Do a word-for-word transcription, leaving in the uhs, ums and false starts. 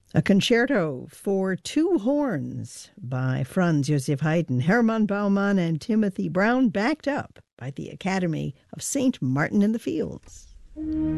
A concerto for two horns by Franz Joseph Haydn, Hermann Baumann, and Timothy Brown, backed up by the Academy of Saint Martin in the Fields.